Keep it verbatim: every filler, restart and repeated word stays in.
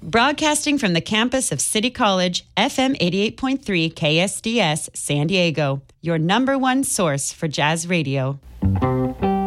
Broadcasting from the campus of City College, F M eighty-eight point three K S D S, San Diego, your number one source for jazz radio.